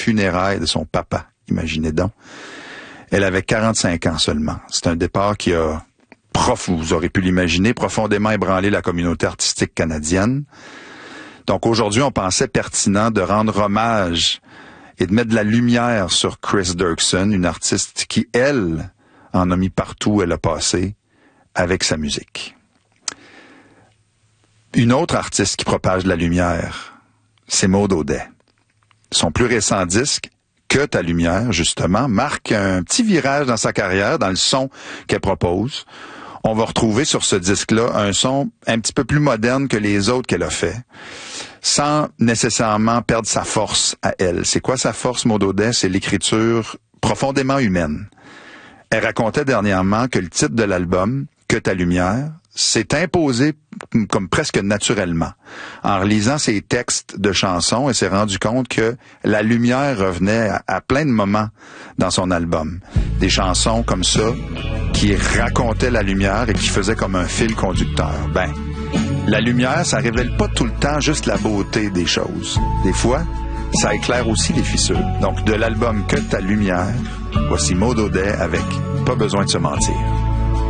funérailles de son papa. Imaginez donc. Elle avait 45 ans seulement. C'est un départ qui a, vous aurez pu l'imaginer, profondément ébranlé la communauté artistique canadienne. Donc aujourd'hui, on pensait pertinent de rendre hommage et de mettre de la lumière sur Chris Dirksen, une artiste qui, elle, en a mis partout où elle a passé avec sa musique. Une autre artiste qui propage de la lumière, c'est Maud Audet. Son plus récent disque, Que ta lumière, justement, marque un petit virage dans sa carrière, dans le son qu'elle propose. On va retrouver sur ce disque-là un son un petit peu plus moderne que les autres qu'elle a fait, sans nécessairement perdre sa force à elle. C'est quoi sa force, Maud Audet? C'est l'écriture profondément humaine. Elle racontait dernièrement que le titre de l'album, Que ta lumière, s'est imposé comme presque naturellement. En relisant ses textes de chansons, elle s'est rendue compte que la lumière revenait à plein de moments dans son album. Des chansons comme ça, qui racontaient la lumière et qui faisaient comme un fil conducteur. Ben, la lumière, ça révèle pas tout le temps juste la beauté des choses. Des fois, ça éclaire aussi les fissures. Donc, de l'album Que ta lumière, voici Maud Audet avec Pas besoin de se mentir.